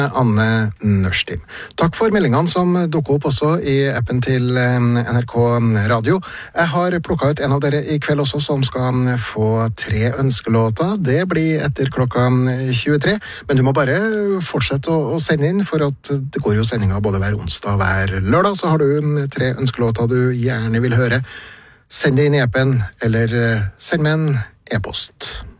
Anne Nørstim. Takk for meldingene som dukker opp også i appen til NRK Radio. Jeg har plukket ut en av dere i kveld også som skal få 3 ønskelåter. Det blir etter klokka 23, men du må bare fortsette å sende inn, for at det går jo sendinger både hver onsdag og hver lørdag, så har du 3 ønskelåter du gjerne vil høre. Send det inn i appen, eller send meg en e-post.